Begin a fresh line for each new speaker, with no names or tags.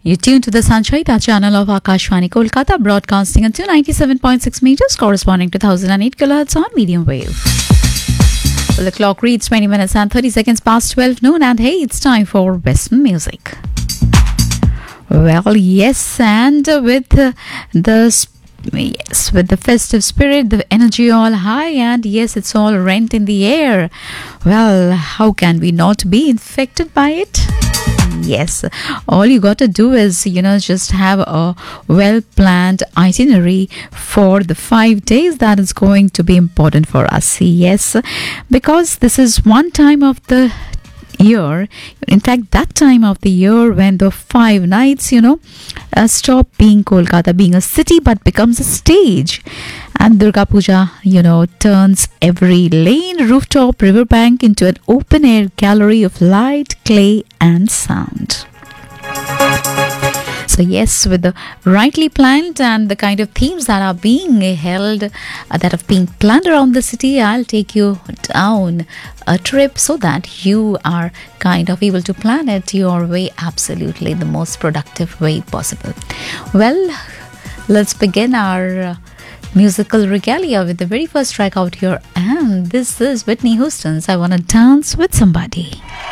You're tuned to the Sanchayita channel of Akashvani Kolkata, broadcasting at 297.6 meters, corresponding to 1008 kilohertz on medium wave. Well, the clock reads 20 minutes and 30 seconds past 12 noon, and hey, it's time for Western music. Well, yes, and with with the festive spirit, the energy all high, and yes, it's all rent in the air. Well, how can we not be infected by it? Yes, all you got to do is, just have a well-planned itinerary for the 5 days that is going to be important for us. Yes, because this is one time of the year, in fact that time of the year when the 5 nights stop being Kolkata being a city but becomes a stage, and Durga Puja turns every lane, rooftop, riverbank into an open air gallery of light, clay and sound. So yes, with the rightly planned and the kind of themes that are being held, that have been planned around the city, I'll take you down a trip so that you are kind of able to plan it your way absolutely the most productive way possible. Well, let's begin our musical regalia with the very first track out here, and this is Whitney Houston's I Wanna Dance with Somebody.